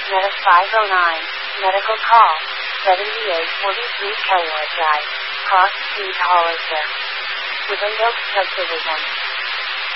Meta 509, medical call, 7843 KYJ, cross speed Hollister. With Windows subdivision.